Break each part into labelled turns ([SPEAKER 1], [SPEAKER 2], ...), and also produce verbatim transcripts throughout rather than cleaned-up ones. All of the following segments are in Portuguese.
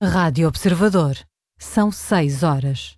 [SPEAKER 1] Rádio Observador. São seis horas.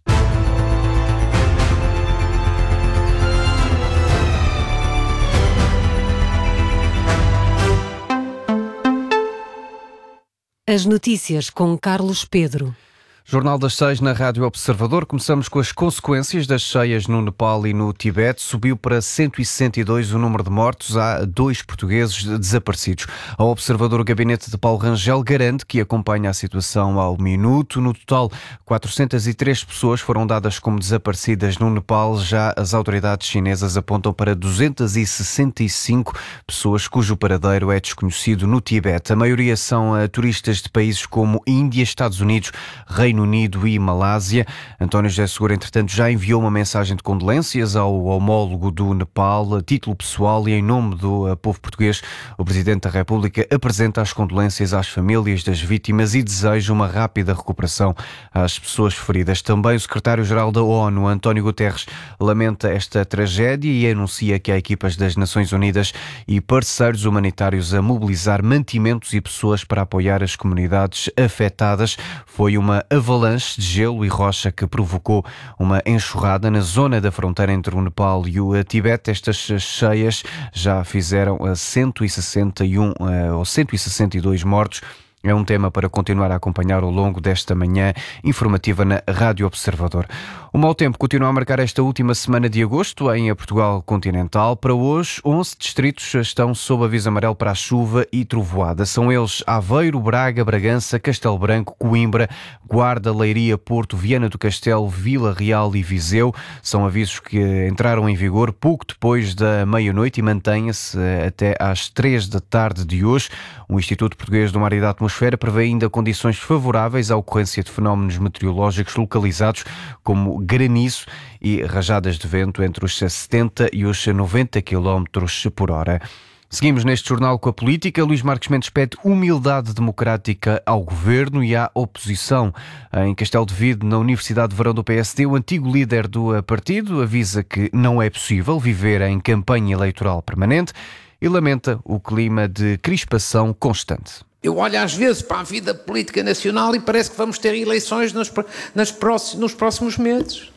[SPEAKER 1] As notícias com Carlos Pedro.
[SPEAKER 2] Jornal das Seis na Rádio Observador. Começamos com as consequências das cheias no Nepal e no Tibete. Subiu para cento e sessenta e dois o número de mortos. Há dois portugueses desaparecidos. Ao Observador, o gabinete de Paulo Rangel garante que acompanha a situação ao minuto. No total, quatrocentas e três pessoas foram dadas como desaparecidas no Nepal. Já as autoridades chinesas apontam para duzentas e sessenta e cinco pessoas cujo paradeiro é desconhecido no Tibete. A maioria são uh, turistas de países como Índia, Estados Unidos, Reino Unido e Malásia. António José Seguro, entretanto, já enviou uma mensagem de condolências ao homólogo do Nepal, a título pessoal e em nome do povo português. O Presidente da República apresenta as condolências às famílias das vítimas e deseja uma rápida recuperação às pessoas feridas. Também o Secretário-Geral da ONU, António Guterres, lamenta esta tragédia e anuncia que há equipas das Nações Unidas e parceiros humanitários a mobilizar mantimentos e pessoas para apoiar as comunidades afetadas. Foi uma avalanche de gelo e rocha que provocou uma enxurrada na zona da fronteira entre o Nepal e o Tibete. Estas cheias já fizeram cento e sessenta e um ou cento e sessenta e dois mortos. É um tema para continuar a acompanhar ao longo desta manhã informativa na Rádio Observador. O mau tempo continua a marcar esta última semana de agosto em Portugal continental. Para hoje, onze distritos estão sob aviso amarelo para a chuva e trovoada. São eles Aveiro, Braga, Bragança, Castelo Branco, Coimbra, Guarda, Leiria, Porto, Viana do Castelo, Vila Real e Viseu. São avisos que entraram em vigor pouco depois da meia-noite e mantêm-se até às três da tarde de hoje. O Instituto Português do Mar e da Atmosfera prevê ainda condições favoráveis à ocorrência de fenómenos meteorológicos localizados como granizo e rajadas de vento entre os setenta e os noventa quilómetros por hora. Seguimos neste jornal com a política. Luís Marques Mendes pede humildade democrática ao governo e à oposição. Em Castelo de Vide, na Universidade de Verão do P S D, o antigo líder do partido avisa que não é possível viver em campanha eleitoral permanente e lamenta o clima de crispação constante.
[SPEAKER 3] Eu olho às vezes para a vida política nacional e parece que vamos ter eleições nos, nas próximos, nos próximos meses.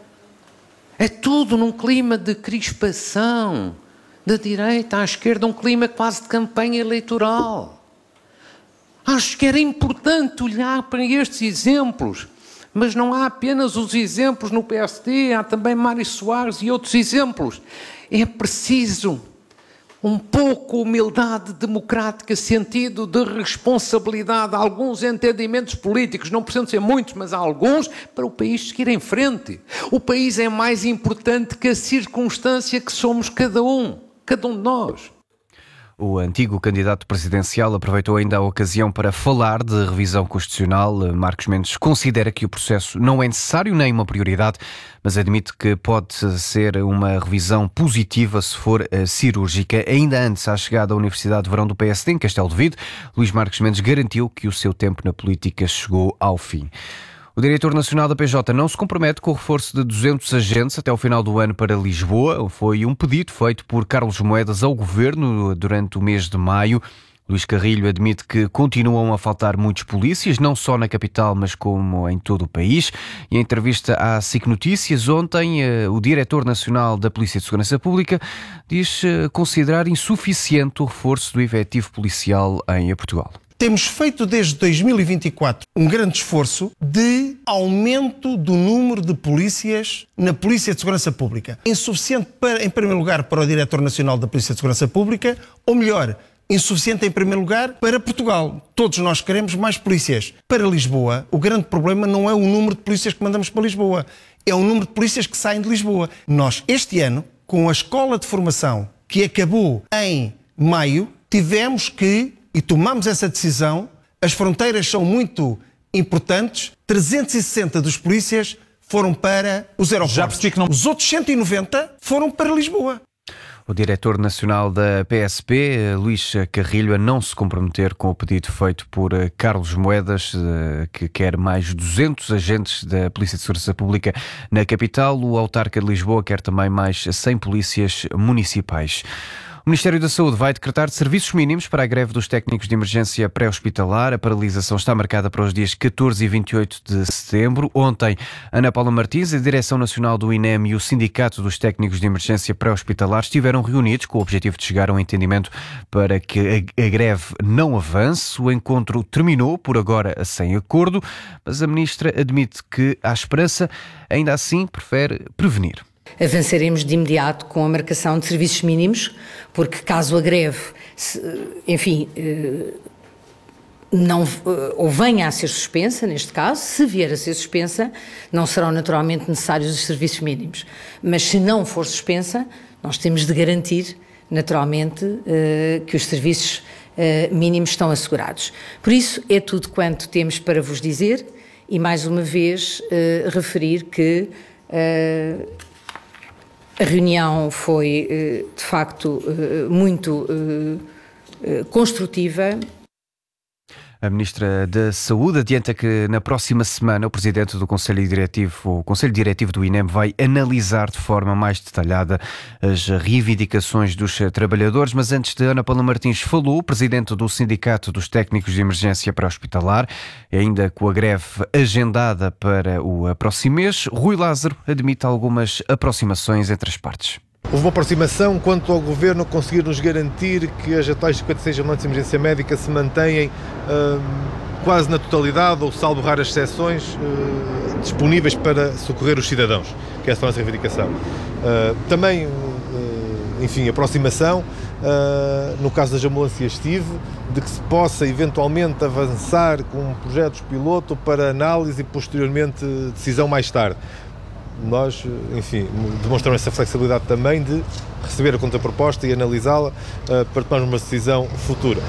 [SPEAKER 3] É tudo num clima de crispação, da direita à esquerda, um clima quase de campanha eleitoral. Acho que era importante olhar para estes exemplos, mas não há apenas os exemplos no P S D, há também Mário Soares e outros exemplos. É preciso um pouco humildade democrática, sentido de responsabilidade, alguns entendimentos políticos, não precisam ser muitos, mas há alguns, para o país seguir em frente. O país é mais importante que a circunstância que somos cada um, cada um de nós.
[SPEAKER 2] O antigo candidato presidencial aproveitou ainda a ocasião para falar de revisão constitucional. Marques Mendes considera que o processo não é necessário nem uma prioridade, mas admite que pode ser uma revisão positiva se for uh, cirúrgica. Ainda antes à chegada à Universidade de Verão do P S D, em Castelo de Vide, Luís Marques Mendes garantiu que o seu tempo na política chegou ao fim. O diretor nacional da P J não se compromete com o reforço de duzentos agentes até ao final do ano para Lisboa. Foi um pedido feito por Carlos Moedas ao governo durante o mês de maio. Luís Carrilho admite que continuam a faltar muitos polícias, não só na capital, mas como em todo o país. E em entrevista à SIC Notícias, ontem, o diretor nacional da Polícia de Segurança Pública diz considerar insuficiente o reforço do efetivo policial em Portugal.
[SPEAKER 4] Temos feito desde dois mil e vinte e quatro um grande esforço de aumento do número de polícias na Polícia de Segurança Pública. Insuficiente, para, em primeiro lugar, para o Diretor Nacional da Polícia de Segurança Pública, ou melhor, insuficiente em primeiro lugar para Portugal. Todos nós queremos mais polícias. Para Lisboa, o grande problema não é o número de polícias que mandamos para Lisboa, é o número de polícias que saem de Lisboa. Nós, este ano, com a escola de formação que acabou em maio, tivemos que e tomamos essa decisão, as fronteiras são muito importantes, trezentos e sessenta dos polícias foram para os aeroportos. Já percebi que não... Os outros cento e noventa foram para Lisboa.
[SPEAKER 2] O diretor nacional da P S P, Luís Carrilho, a não se comprometer com o pedido feito por Carlos Moedas, que quer mais duzentos agentes da Polícia de Segurança Pública na capital. O autarca de Lisboa quer também mais cem polícias municipais. O Ministério da Saúde vai decretar serviços mínimos para a greve dos técnicos de emergência pré-hospitalar. A paralisação está marcada para os dias catorze e vinte e oito de setembro. Ontem, Ana Paula Martins, a Direção Nacional do I N E M e o Sindicato dos Técnicos de Emergência pré-hospitalar estiveram reunidos com o objetivo de chegar a um entendimento para que a, a greve não avance. O encontro terminou, por agora, sem acordo, mas a Ministra admite que há esperança, ainda assim prefere prevenir.
[SPEAKER 5] Avançaremos de imediato com a marcação de serviços mínimos, porque caso a greve, enfim, não, ou venha a ser suspensa, neste caso, se vier a ser suspensa, não serão naturalmente necessários os serviços mínimos. Mas se não for suspensa, nós temos de garantir, naturalmente, que os serviços mínimos estão assegurados. Por isso, é tudo quanto temos para vos dizer e, mais uma vez, referir que a reunião foi, de facto, muito construtiva.
[SPEAKER 2] A Ministra da Saúde adianta que na próxima semana o Presidente do Conselho Diretivo, o Conselho Diretivo do I N E M vai analisar de forma mais detalhada as reivindicações dos trabalhadores. Mas antes de Ana Paula Martins falou o Presidente do Sindicato dos Técnicos de Emergência pré-hospitalar, ainda com a greve agendada para o próximo mês. Rui Lázaro admite algumas aproximações entre as partes.
[SPEAKER 6] Houve uma aproximação quanto ao Governo conseguir nos garantir que as atuais cinquenta e seis ambulantes de emergência médica se mantêm uh, quase na totalidade, ou salvo raras exceções, uh, disponíveis para socorrer os cidadãos, que essa é a nossa reivindicação. Uh, também, uh, enfim, aproximação, uh, no caso das ambulâncias T I V, de que se possa eventualmente avançar com projetos piloto para análise e posteriormente decisão mais tarde. Nós, enfim, demonstramos essa flexibilidade também de receber a contraproposta e analisá-la uh, para tomarmos uma decisão futura.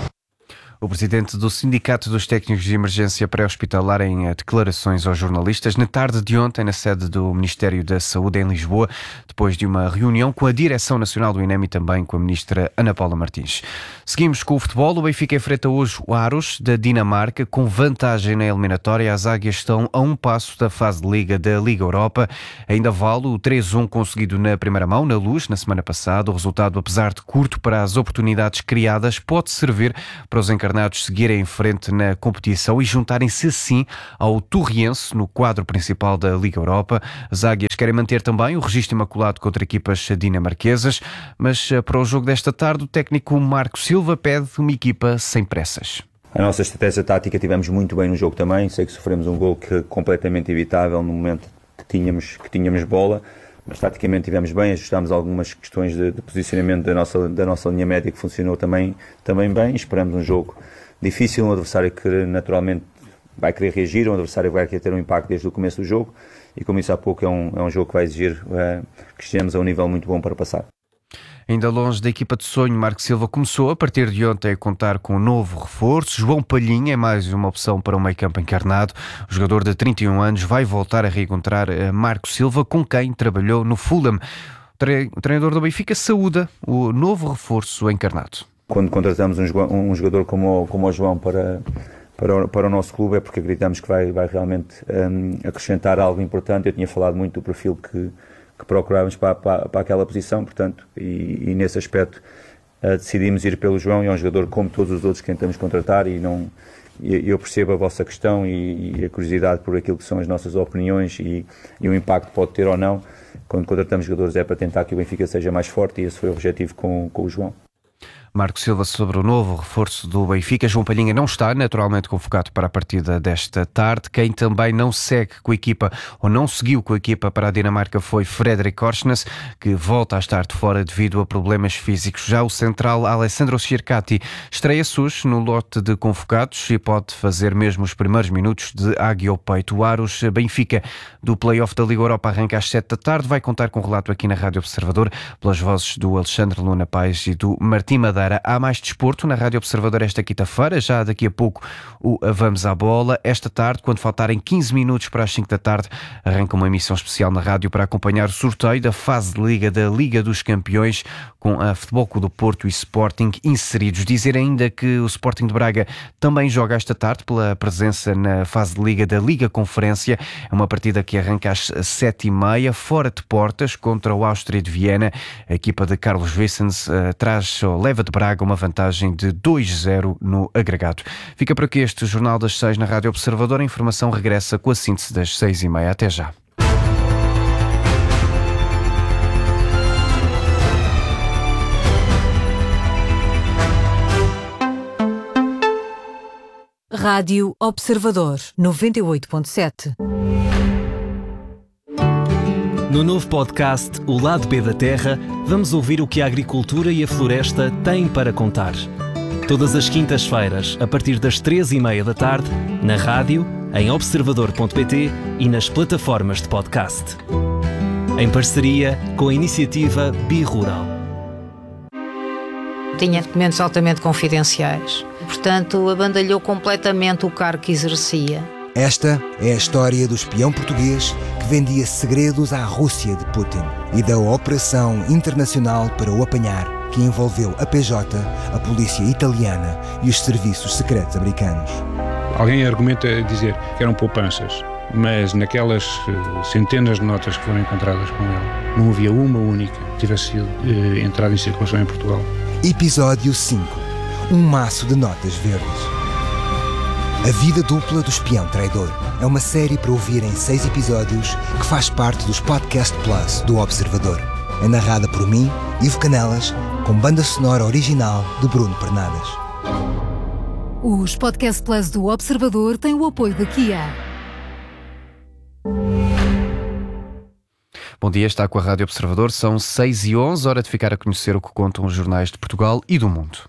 [SPEAKER 2] O Presidente do Sindicato dos Técnicos de Emergência pré-hospitalar em declarações aos jornalistas na tarde de ontem na sede do Ministério da Saúde em Lisboa, depois de uma reunião com a Direção Nacional do I N E M e também com a Ministra Ana Paula Martins. Seguimos com o futebol. O Benfica enfrenta hoje o Aros da Dinamarca com vantagem na eliminatória. As águias estão a um passo da fase de Liga da Liga Europa. Ainda vale o três a um conseguido na primeira mão, na Luz, na semana passada. O resultado, apesar de curto para as oportunidades criadas, pode servir para os encarnados seguirem em frente na competição e juntarem-se assim ao Torriense no quadro principal da Liga Europa. As águias querem manter também o registro imaculado contra equipas dinamarquesas, mas para o jogo desta tarde o técnico Marco Silva pede uma equipa sem pressas.
[SPEAKER 7] A nossa estratégia tática tivemos muito bem no jogo também. Sei que sofremos um gol que completamente evitável no momento que tínhamos, que tínhamos bola, mas taticamente tivemos bem, ajustámos algumas questões de, de posicionamento da nossa, da nossa linha média que funcionou também, também bem. Esperamos um jogo difícil, um adversário que naturalmente vai querer reagir, um adversário que vai querer ter um impacto desde o começo do jogo e, como disse há pouco, é um, é um jogo que vai exigir uh, que estejamos a um nível muito bom para passar.
[SPEAKER 2] Ainda longe da equipa de sonho, Marco Silva começou a partir de ontem a contar com um novo reforço. João Palhinha é mais uma opção para o meio-campo encarnado. O jogador de trinta e um anos vai voltar a reencontrar Marco Silva, com quem trabalhou no Fulham. O treinador do Benfica saúda o novo reforço encarnado.
[SPEAKER 7] Quando contratamos um jogador como o, como o João para, para, o, para o nosso clube é porque acreditamos que vai, vai realmente um, acrescentar algo importante. Eu tinha falado muito do perfil que que procurávamos para, para, para aquela posição, portanto, e, e nesse aspecto uh, decidimos ir pelo João. E é um jogador como todos os outros que tentamos contratar, e não, e, eu percebo a vossa questão e, e a curiosidade por aquilo que são as nossas opiniões e, e o impacto que pode ter ou não. Quando contratamos jogadores é para tentar que o Benfica seja mais forte, e esse foi o objetivo com, com o João.
[SPEAKER 2] Marco Silva sobre o novo reforço do Benfica. João Palhinha não está naturalmente convocado para a partida desta tarde. Quem também não segue com a equipa ou não seguiu com a equipa para a Dinamarca foi Fredrik Korsnes, que volta a estar de fora devido a problemas físicos. Já o central Alessandro Circati estreia-se hoje no lote de convocados e pode fazer mesmo os primeiros minutos de águia ao peito. O Aros Benfica do play-off da Liga Europa arranca às sete da tarde. Vai contar com um relato aqui na Rádio Observador pelas vozes do Alexandre Luna Pais e do Martim Madeira. Há mais desporto na Rádio Observador esta quinta-feira. Já daqui a pouco o Vamos à Bola. Esta tarde, quando faltarem quinze minutos para as cinco da tarde, arranca uma emissão especial na rádio para acompanhar o sorteio da fase de Liga da Liga dos Campeões, com a Futebol Clube do Porto e Sporting inseridos. Dizer ainda que o Sporting de Braga também joga esta tarde pela presença na fase de Liga da Liga Conferência. É uma partida que arranca às sete e meia, fora de portas, contra o Áustria de Viena. A equipa de Carlos Vicens uh, traz ou leva de Braga uma vantagem de dois a zero no agregado. Fica por aqui este Jornal das Seis na Rádio Observador. A informação regressa com a síntese das seis e meia. Até já.
[SPEAKER 1] Rádio Observador noventa e oito ponto sete.
[SPEAKER 8] No novo podcast O Lado B da Terra, vamos ouvir o que a agricultura e a floresta têm para contar. Todas as quintas-feiras, a partir das três e meia da tarde, na rádio, em observador ponto pt e nas plataformas de podcast. Em parceria com a iniciativa Bi-Rural.
[SPEAKER 5] Tinha documentos altamente confidenciais. Portanto, abandalhou completamente o cargo que exercia.
[SPEAKER 9] Esta é a história do espião português que vendia segredos à Rússia de Putin e da operação internacional para o apanhar, que envolveu a P J, a polícia italiana e os serviços secretos americanos.
[SPEAKER 10] Alguém argumenta dizer que eram poupanças, mas naquelas centenas de notas que foram encontradas com ele, não havia uma única que tivesse sido eh, entrada em circulação em Portugal.
[SPEAKER 9] Episódio cinco. Um maço de notas verdes. A vida dupla do espião traidor é uma série para ouvir em seis episódios que faz parte dos Podcast Plus do Observador. É narrada por mim, Ivo Canelas, com banda sonora original de Bruno Pernadas.
[SPEAKER 1] Os Podcast Plus do Observador têm o apoio da Kia.
[SPEAKER 2] Bom dia, está com a Rádio Observador. São seis e onze, hora de ficar a conhecer o que contam os jornais de Portugal e do mundo.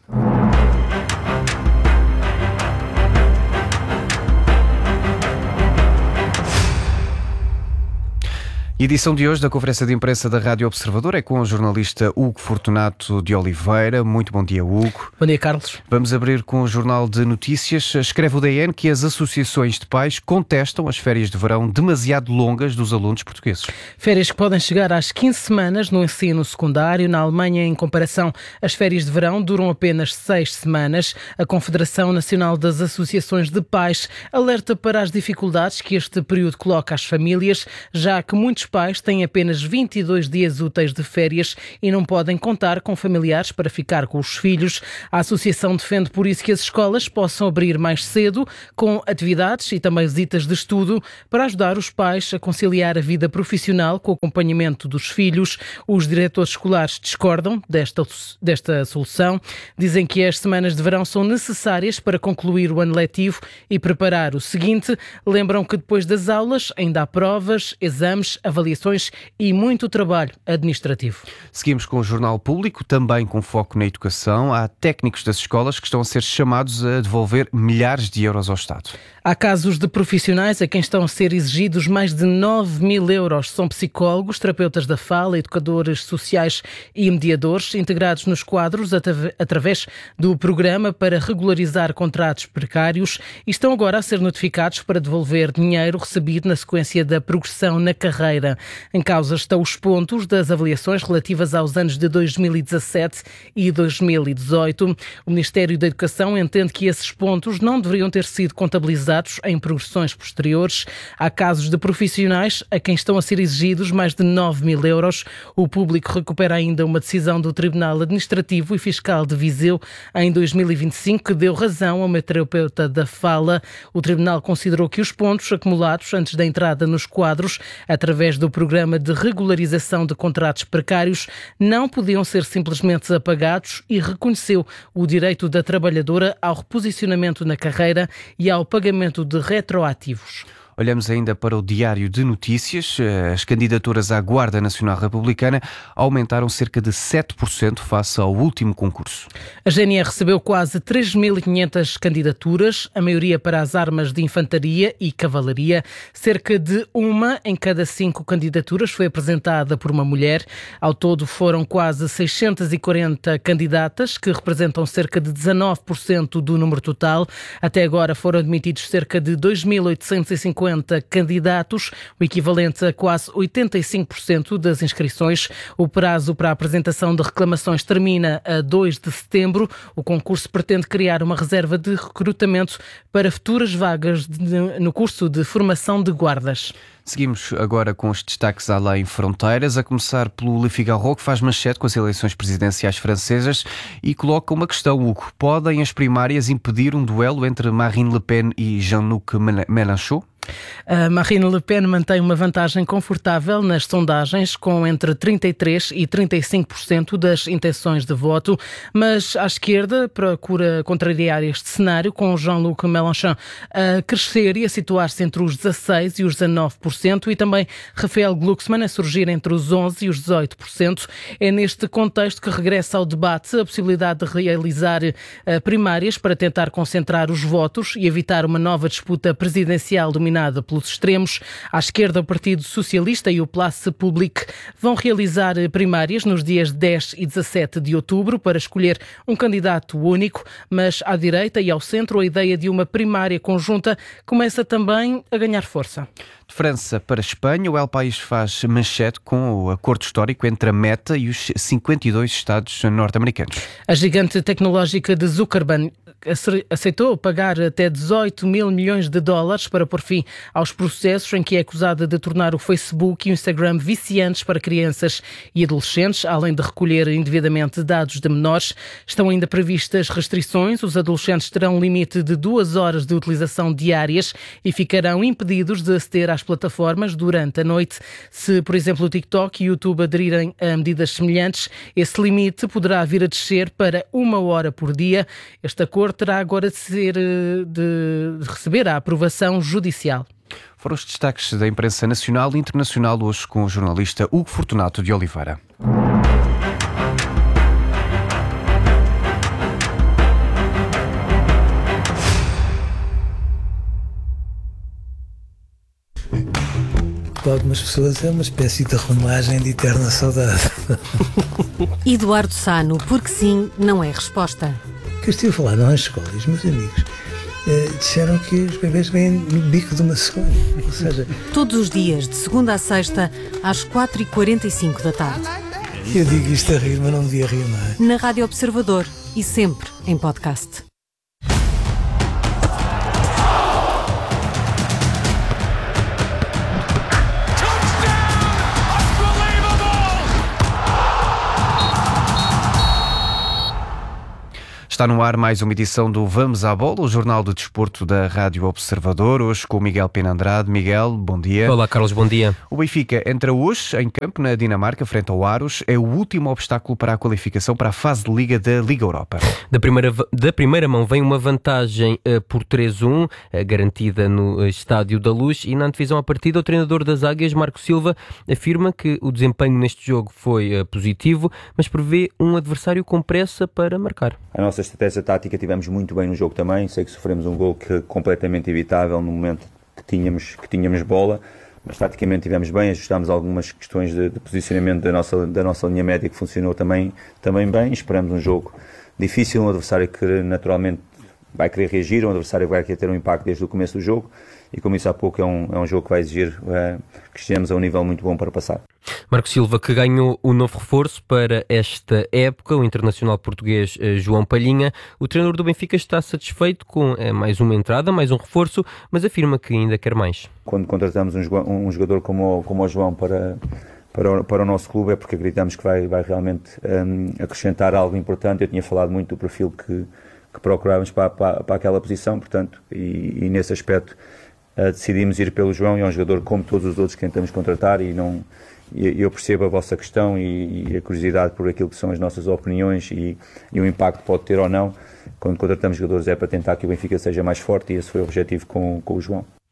[SPEAKER 2] A edição de hoje da Conferência de Imprensa da Rádio Observador é com o jornalista Hugo Fortunato de Oliveira. Muito bom dia, Hugo.
[SPEAKER 11] Bom dia, Carlos.
[SPEAKER 2] Vamos abrir com o Jornal de Notícias. Escreve o D N que as associações de pais contestam as férias de verão demasiado longas dos alunos portugueses.
[SPEAKER 11] Férias que podem chegar às quinze semanas no ensino secundário. Na Alemanha, em comparação, as férias de verão duram apenas seis semanas. A Confederação Nacional das Associações de Pais alerta para as dificuldades que este período coloca às famílias, já que muitos pais têm apenas vinte e dois dias úteis de férias e não podem contar com familiares para ficar com os filhos. A associação defende por isso que as escolas possam abrir mais cedo, com atividades e também visitas de estudo, para ajudar os pais a conciliar a vida profissional com o acompanhamento dos filhos. Os diretores escolares discordam desta, desta solução. Dizem que as semanas de verão são necessárias para concluir o ano letivo e preparar o seguinte. Lembram que depois das aulas ainda há provas, exames, avaliações avaliações e muito trabalho administrativo.
[SPEAKER 2] Seguimos com o Jornal Público, também com foco na educação. Há técnicos das escolas que estão a ser chamados a devolver milhares de euros ao Estado.
[SPEAKER 11] Há casos de profissionais a quem estão a ser exigidos mais de nove mil euros. São psicólogos, terapeutas da fala, educadores sociais e mediadores, integrados nos quadros através do programa para regularizar contratos precários, e estão agora a ser notificados para devolver dinheiro recebido na sequência da progressão na carreira. Em causa estão os pontos das avaliações relativas aos anos de dois mil e dezassete e dois mil e dezoito. O Ministério da Educação entende que esses pontos não deveriam ter sido contabilizados em progressões posteriores. Há casos de profissionais a quem estão a ser exigidos mais de nove mil euros. O Público recupera ainda uma decisão do Tribunal Administrativo e Fiscal de Viseu em dois mil e vinte e cinco que deu razão a uma terapeuta da fala. O Tribunal considerou que os pontos acumulados antes da entrada nos quadros, através do programa de regularização de contratos precários, não podiam ser simplesmente apagados e reconheceu o direito da trabalhadora ao reposicionamento na carreira e ao pagamento de retroativos.
[SPEAKER 2] Olhamos ainda para o Diário de Notícias. As candidaturas à Guarda Nacional Republicana aumentaram cerca de sete por cento face ao último concurso.
[SPEAKER 11] A G N R recebeu quase três mil e quinhentas candidaturas, a maioria para as armas de infantaria e cavalaria. Cerca de uma em cada cinco candidaturas foi apresentada por uma mulher. Ao todo foram quase seiscentas e quarenta candidatas, que representam cerca de dezanove por cento do número total. Até agora foram admitidos cerca de dois mil oitocentos e cinquenta candidatos, o equivalente a quase oitenta e cinco por cento das inscrições. O prazo para a apresentação de reclamações termina a dois de setembro. O concurso pretende criar uma reserva de recrutamento para futuras vagas de, no curso de formação de guardas.
[SPEAKER 2] Seguimos agora com os destaques além fronteiras, a começar pelo Le Figaro, que faz manchete com as eleições presidenciais francesas e coloca uma questão, Hugo. Podem as primárias impedir um duelo entre Marine Le Pen e Jean-Luc Mélenchon?
[SPEAKER 11] A Marine Le Pen mantém uma vantagem confortável nas sondagens, com entre trinta e três por cento e trinta e cinco por cento das intenções de voto, mas à esquerda procura contrariar este cenário, com Jean-Luc Mélenchon a crescer e a situar-se entre os dezasseis por cento e os dezanove por cento, e também Raphael Glucksmann a surgir entre os onze por cento e os dezoito por cento. É neste contexto que regressa ao debate a possibilidade de realizar uh, primárias para tentar concentrar os votos e evitar uma nova disputa presidencial dominada pelos extremos. À esquerda, o Partido Socialista e o Place Public vão realizar primárias nos dias dez e dezassete de outubro para escolher um candidato único, mas à direita e ao centro a ideia de uma primária conjunta começa também a ganhar força.
[SPEAKER 2] De França para a Espanha, o El País faz manchete com o acordo histórico entre a Meta e os cinquenta e dois Estados norte-americanos.
[SPEAKER 11] A gigante tecnológica de Zuckerberg aceitou pagar até dezoito mil milhões de dólares para pôr fim aos processos em que é acusada de tornar o Facebook e o Instagram viciantes para crianças e adolescentes, além de recolher indevidamente dados de menores. Estão ainda previstas restrições. Os adolescentes terão um limite de duas horas de utilização diárias e ficarão impedidos de aceder às plataformas durante a noite. Se, por exemplo, o TikTok e o YouTube aderirem a medidas semelhantes, esse limite poderá vir a descer para uma hora por dia. Este acordo terá agora de, ser, de receber a aprovação judicial.
[SPEAKER 2] Foram os destaques da imprensa nacional e internacional hoje com o jornalista Hugo Fortunato de Oliveira.
[SPEAKER 12] Para algumas pessoas é uma espécie de romagem de eterna saudade.
[SPEAKER 1] Eduardo Sano, porque sim, não é resposta.
[SPEAKER 12] Que eu estive a falar nas escolas, meus amigos eh, disseram que os bebês vêm no bico de uma cegonha. Ou seja,
[SPEAKER 1] todos os dias, de segunda a sexta, às quatro e quarenta e cinco da tarde.
[SPEAKER 12] Eu digo isto a rir, mas não devia rir, não é?
[SPEAKER 1] Na Rádio Observador e sempre em podcast.
[SPEAKER 2] Está no ar mais uma edição do Vamos à Bola, o jornal de desporto da Rádio Observador, hoje com o Miguel Pena Andrade. Miguel, bom dia.
[SPEAKER 13] Olá, Carlos, bom dia.
[SPEAKER 2] O Benfica entra hoje em campo na Dinamarca, frente ao Aros. É o último obstáculo para a qualificação para a fase de Liga da Liga Europa.
[SPEAKER 13] Da primeira, da primeira mão vem uma vantagem uh, por três a um, uh, garantida no uh, Estádio da Luz, e na antevisão à partida o treinador das Águias, Marco Silva, afirma que o desempenho neste jogo foi uh, positivo, mas prevê um adversário com pressa para marcar.
[SPEAKER 7] A nossa estratégia tática tivemos muito bem no jogo também. Sei que sofremos um gol que completamente evitável no momento que tínhamos, que tínhamos bola, mas taticamente tivemos bem, ajustámos algumas questões de, de posicionamento da nossa, da nossa linha média, que funcionou também, também bem. Esperamos um jogo difícil, um adversário que naturalmente vai querer reagir, um adversário que vai querer ter um impacto desde o começo do jogo, e como isso há pouco é um, é um jogo que vai exigir uh, que estejamos a um nível muito bom para passar.
[SPEAKER 13] Marco Silva, que ganhou o novo reforço para esta época, o internacional português uh, João Palhinha. O treinador do Benfica está satisfeito com uh, mais uma entrada, mais um reforço, mas afirma que ainda quer mais.
[SPEAKER 7] Quando contratamos um, um jogador como o, como o João para, para, o, para o nosso clube, é porque acreditamos que vai, vai realmente um, acrescentar algo importante. Eu tinha falado muito do perfil que, que procurávamos para, para, para aquela posição, portanto, e, e nesse aspecto uh, decidimos ir pelo João, e é um jogador como todos os outros que tentamos contratar, e não... Eu percebo a vossa questão e a curiosidade por aquilo que são as nossas opiniões e, e o impacto que pode ter ou não. Quando contratamos jogadores é para tentar que o Benfica seja mais forte, e esse foi o objetivo com, com o João.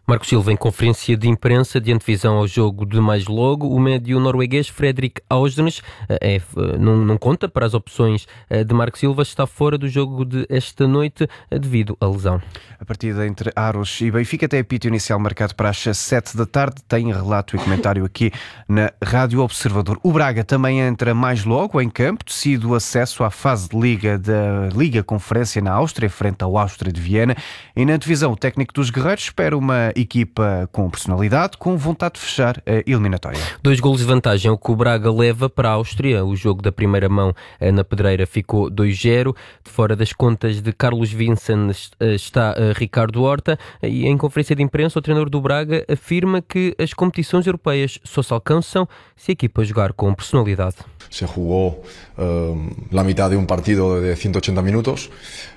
[SPEAKER 13] Marco Silva, em conferência de imprensa de antevisão ao jogo de mais logo, o médio norueguês Fredrik Ausnes é, não, não conta para as opções de Marco Silva, está fora do jogo de esta noite devido à lesão.
[SPEAKER 2] A partida entre Aros e Benfica tem apito inicial marcado para as sete da tarde. Tem relato e comentário aqui na Rádio Observador. O Braga também entra mais logo em campo, decide o acesso à fase de Liga da Liga Conferência na Áustria, frente ao Áustria de Viena. E na divisão, o técnico dos guerreiros espera uma equipa com personalidade, com vontade de fechar a eliminatória.
[SPEAKER 13] Dois golos de vantagem é o que o Braga leva para a Áustria. O jogo da primeira mão na Pedreira ficou dois zero. De fora das contas de Carlos Vincent está Ricardo Horta, e em conferência de imprensa o treinador do Braga afirma que as competições europeias só se alcançam se a equipa jogar com personalidade.
[SPEAKER 14] Se jugou uh, a metade de um partido de cento e oitenta minutos.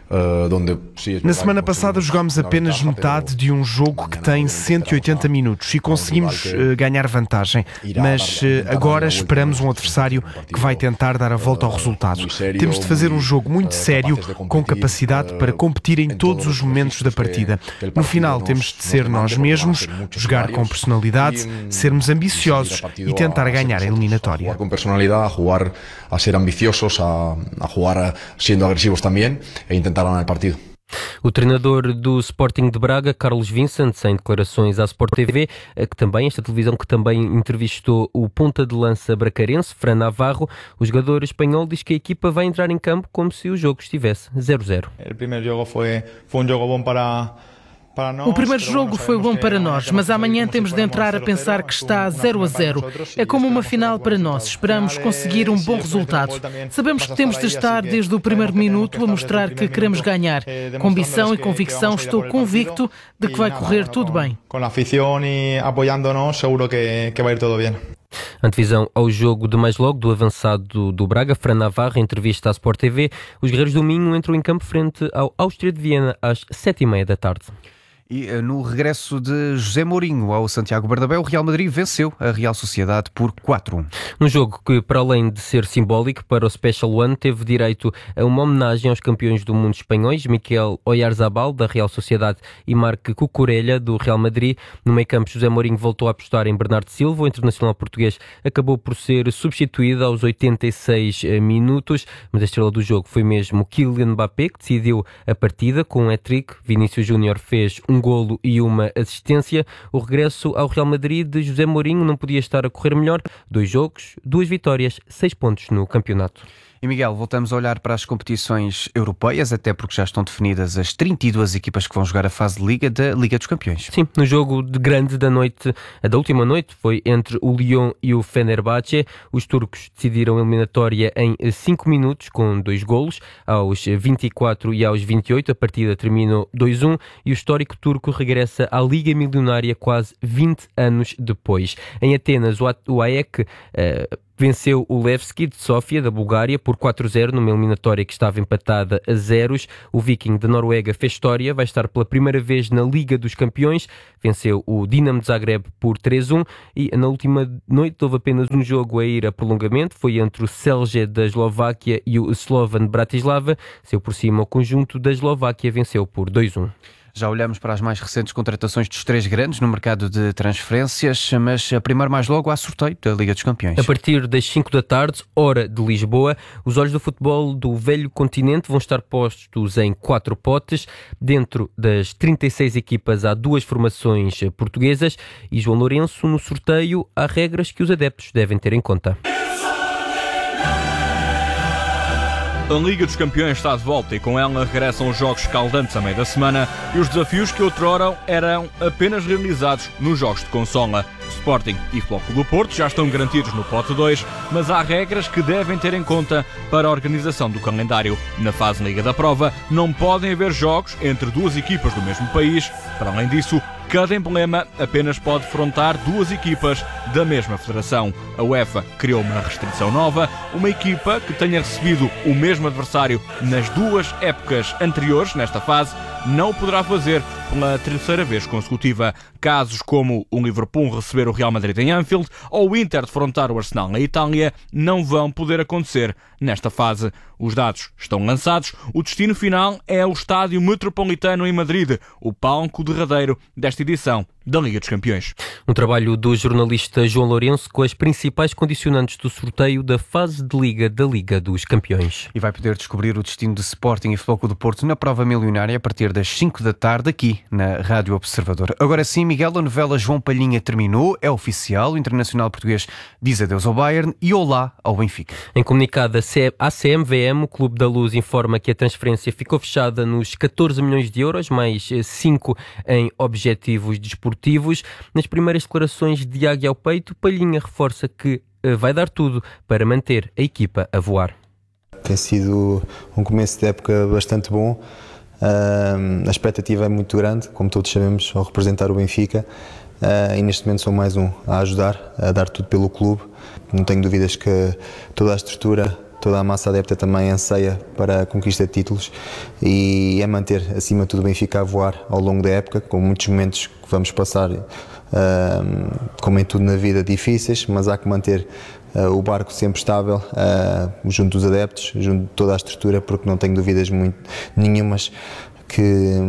[SPEAKER 15] Na semana passada jogámos apenas metade de um jogo que tem cento e oitenta minutos e conseguimos uh, ganhar vantagem, mas uh, agora esperamos um adversário que vai tentar dar a volta ao resultado. Temos de fazer um jogo muito sério, com capacidade para competir em todos os momentos da partida. No final temos de ser nós mesmos, jogar com personalidade, sermos ambiciosos e tentar ganhar a eliminatória.
[SPEAKER 14] Com personalidade, a jogar, a ser ambiciosos, a, a jogar sendo agressivos também e tentar ganhar o partido.
[SPEAKER 13] O treinador do Sporting de Braga, Carlos Vincent, sem declarações à Sport T V, que também, esta televisão que também entrevistou o ponta de lança bracarense, Fran Navarro, o jogador espanhol diz que a equipa vai entrar em campo como se o jogo estivesse zero zero.
[SPEAKER 16] O primeiro jogo foi, foi um jogo bom para...
[SPEAKER 11] O primeiro jogo foi bom para nós, mas amanhã temos de entrar a pensar que está zero a zero. É como uma final para nós. Esperamos conseguir um bom resultado. Sabemos que temos de estar desde o primeiro minuto a mostrar que queremos ganhar. Com ambição e convicção, estou convicto de que vai correr tudo bem.
[SPEAKER 16] Com a afição e apoiando-nos, seguro que, que vai ir tudo bem.
[SPEAKER 13] Antevisão ao jogo de mais logo do avançado do Braga, Fran Navarro, entrevista à Sport T V. Os guerreiros do Minho entram em campo frente ao Áustria de Viena às sete e meia da tarde.
[SPEAKER 2] E no regresso de José Mourinho ao Santiago Bernabéu, o Real Madrid venceu a Real Sociedade por quatro a um.
[SPEAKER 13] Um jogo que, para além de ser simbólico para o Special One, teve direito a uma homenagem aos campeões do mundo espanhóis, Miquel Oyarzabal, da Real Sociedade, e Marc Cucurella, do Real Madrid. No meio-campo, José Mourinho voltou a apostar em Bernardo Silva. O internacional português acabou por ser substituído aos oitenta e seis minutos, mas a estrela do jogo foi mesmo Kylian Mbappé, que decidiu a partida com um hat-trick. Vinícius Júnior fez um golo e uma assistência. O regresso ao Real Madrid de José Mourinho não podia estar a correr melhor. Dois jogos, duas vitórias, seis pontos no campeonato.
[SPEAKER 2] E Miguel, voltamos a olhar para as competições europeias, até porque já estão definidas as trinta e duas equipas que vão jogar a fase de Liga da Liga dos Campeões.
[SPEAKER 13] Sim, no jogo de grande da noite, da última noite, foi entre o Lyon e o Fenerbahçe. Os turcos decidiram a eliminatória em cinco minutos, com dois golos, aos vinte e quatro e aos vinte e oito. A partida terminou dois a um e o histórico turco regressa à Liga Milionária quase vinte anos depois. Em Atenas, o A E C uh, venceu o Levski de Sófia, da Bulgária, por quatro a zero, numa eliminatória que estava empatada a zeros. O Viking da Noruega fez história, vai estar pela primeira vez na Liga dos Campeões. Venceu o Dinamo de Zagreb por três a um e na última noite houve apenas um jogo a ir a prolongamento. Foi entre o Celje da Eslováquia e o Slovan Bratislava. Seu por cima, o conjunto da Eslováquia venceu por dois a um.
[SPEAKER 2] Já olhamos para as mais recentes contratações dos três grandes no mercado de transferências, mas a primeiro mais logo há sorteio da Liga dos Campeões.
[SPEAKER 13] A partir das cinco da tarde, hora de Lisboa, os olhos do futebol do velho continente vão estar postos em quatro potes. Dentro das trinta e seis equipas há duas formações portuguesas e João Lourenço, no sorteio, há regras que os adeptos devem ter em conta.
[SPEAKER 17] A Liga dos Campeões está de volta e com ela regressam os jogos escaldantes a meio da semana e os desafios que outrora eram apenas realizados nos jogos de consola. Sporting e Futebol Clube do Porto já estão garantidos no pote dois, mas há regras que devem ter em conta para a organização do calendário. Na fase Liga da Prova não podem haver jogos entre duas equipas do mesmo país. Para além disso, cada emblema apenas pode defrontar duas equipas da mesma federação. A UEFA criou uma restrição nova. Uma equipa que tenha recebido o mesmo adversário nas duas épocas anteriores, nesta fase, não o poderá fazer pela terceira vez consecutiva. Casos como o Liverpool receber o Real Madrid em Anfield ou o Inter defrontar o Arsenal na Itália não vão poder acontecer nesta fase. Os dados estão lançados. O destino final é o Estádio Metropolitano em Madrid, o palco derradeiro desta edição da Liga dos Campeões.
[SPEAKER 13] Um trabalho do jornalista João Lourenço com as principais condicionantes do sorteio da fase de Liga da Liga dos Campeões.
[SPEAKER 2] E vai poder descobrir o destino de Sporting e Futebol Clube do Porto na prova milionária a partir das cinco da tarde aqui na Rádio Observador. Agora sim, Miguel, a novela João Palhinha terminou, é oficial, o internacional português diz adeus ao Bayern e olá ao Benfica.
[SPEAKER 13] Em comunicado à C M V M, o Clube da Luz informa que a transferência ficou fechada nos catorze milhões de euros, mais cinco em objetivos desportivos. Nas primeiras declarações de Águia ao peito, Palhinha reforça que vai dar tudo para manter a equipa a voar.
[SPEAKER 18] Tem sido um começo de época bastante bom. Uh, a expectativa é muito grande, como todos sabemos, ao representar o Benfica. Uh, e neste momento sou mais um a ajudar, a dar tudo pelo clube. Não tenho dúvidas que toda a estrutura, toda a massa adepta também anseia para a conquista de títulos e é manter acima de tudo o Benfica a voar ao longo da época, com muitos momentos que vamos passar, uh, como em tudo na vida, difíceis, mas há que manter uh, o barco sempre estável, uh, junto dos adeptos, junto de toda a estrutura, porque não tenho dúvidas muito, nenhumas que,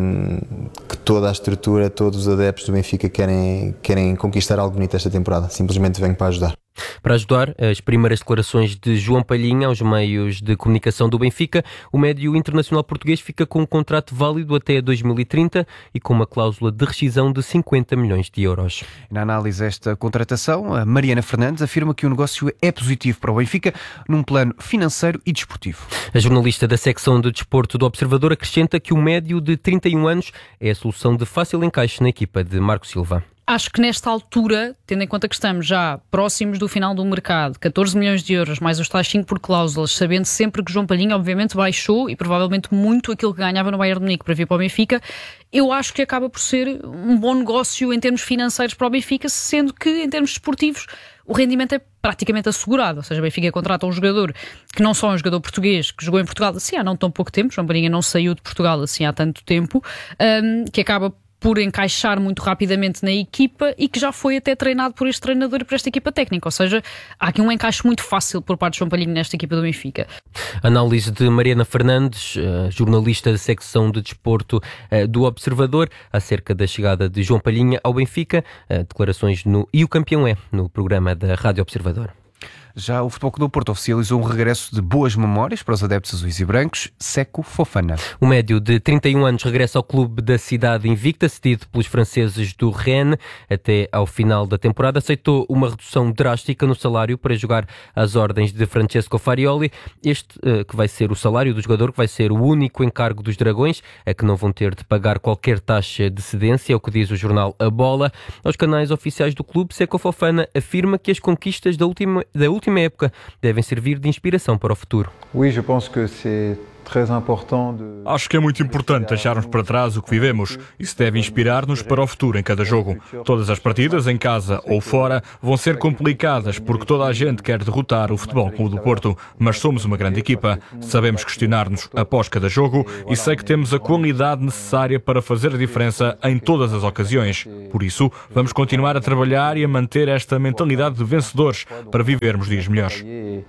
[SPEAKER 18] que toda a estrutura, todos os adeptos do Benfica querem, querem conquistar algo bonito esta temporada. Simplesmente venho para ajudar.
[SPEAKER 13] Para ajudar, as primeiras declarações de João Palhinha aos meios de comunicação do Benfica, o médio internacional português fica com um contrato válido até dois mil e trinta e com uma cláusula de rescisão de cinquenta milhões de euros.
[SPEAKER 2] Na análise desta contratação, a Mariana Fernandes afirma que o negócio é positivo para o Benfica num plano financeiro e desportivo.
[SPEAKER 13] A jornalista da secção de desporto do Observador acrescenta que o médio de trinta e um anos é a solução de fácil encaixe na equipa de Marco Silva.
[SPEAKER 19] Acho que nesta altura, tendo em conta que estamos já próximos do final do mercado, catorze milhões de euros, mais os tais cinco por cláusulas, sabendo sempre que João Palhinha obviamente baixou e provavelmente muito aquilo que ganhava no Bayern de Munique para vir para o Benfica, eu acho que acaba por ser um bom negócio em termos financeiros para o Benfica, sendo que em termos desportivos o rendimento é praticamente assegurado. Ou seja, o Benfica contrata um jogador que não só é um jogador português, que jogou em Portugal assim há não tão pouco tempo, João Palhinha não saiu de Portugal assim há tanto tempo, um, que acaba por encaixar muito rapidamente na equipa e que já foi até treinado por este treinador e por esta equipa técnica. Ou seja, há aqui um encaixe muito fácil por parte de João Palhinha nesta equipa do Benfica.
[SPEAKER 13] Análise de Mariana Fernandes, jornalista da secção de desporto do Observador, acerca da chegada de João Palhinha ao Benfica. Declarações no E o Campeão é, no programa da Rádio Observador.
[SPEAKER 2] Já o Futebol Clube do Porto oficializou um regresso de boas memórias para os adeptos azuis e brancos, Seco Fofana.
[SPEAKER 13] O médio de trinta e um anos regressa ao clube da cidade invicta, cedido pelos franceses do Rennes. Até ao final da temporada aceitou uma redução drástica no salário para jogar às ordens de Francesco Farioli. Este uh, que vai ser o salário do jogador, que vai ser o único encargo dos Dragões, é que não vão ter de pagar qualquer taxa de cedência, é o que diz o jornal A Bola. Aos canais oficiais do clube, Seco Fofana afirma que as conquistas da última, da última última época devem servir de inspiração para o futuro.
[SPEAKER 20] Oui, je pense que c'est très important de...
[SPEAKER 17] Acho que é muito importante deixarmos para trás o que vivemos. Isso deve inspirar-nos para o futuro em cada jogo. Todas as partidas, em casa ou fora, vão ser complicadas porque toda a gente quer derrotar o Futebol Clube do Porto, mas somos uma grande equipa. Sabemos questionar-nos após cada jogo e sei que temos a qualidade necessária para fazer a diferença em todas as ocasiões. Por isso, vamos continuar a trabalhar e a manter esta mentalidade de vencedores para vivermos dias melhores.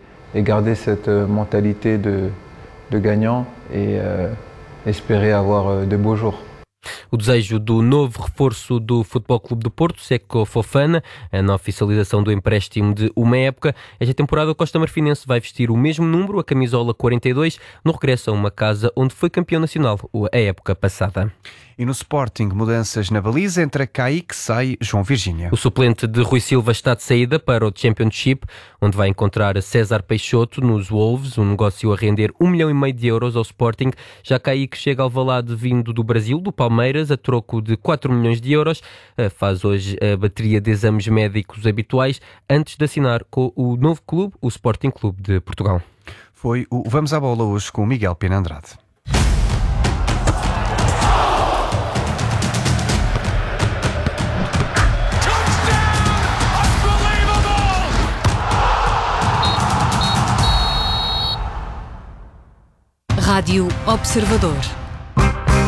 [SPEAKER 20] E garder cette mentalité de de gagnant et euh, espérer avoir de beaux jours.
[SPEAKER 13] O desejo do novo reforço do Futebol Clube do Porto, Seco Fofana, na oficialização do empréstimo de uma época. Esta temporada o Costa Marfinense vai vestir o mesmo número, a camisola quarenta e dois, no regresso a uma casa onde foi campeão nacional a época passada.
[SPEAKER 2] E no Sporting, mudanças na baliza, entra Kaique, sai João Virgínia.
[SPEAKER 13] O suplente de Rui Silva está de saída para o Championship, onde vai encontrar César Peixoto nos Wolves, um negócio a render um milhão e meio de euros ao Sporting. Já Kaique chega ao Alvalade vindo do Brasil, do Palmeiras, a troco de quatro milhões de euros. Faz hoje a bateria de exames médicos habituais antes de assinar com o novo clube, o Sporting Clube de Portugal.
[SPEAKER 2] Foi o Vamos à Bola hoje com o Miguel Pena Andrade.
[SPEAKER 1] Rádio Observador.